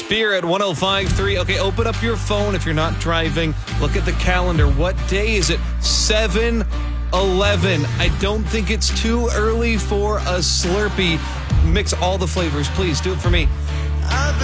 Beer at 105.3. Okay, open up your phone if you're not driving. Look at the calendar. What day is it? 7/11. I don't think it's too early for a Slurpee. Mix all the flavors. Please do it for me.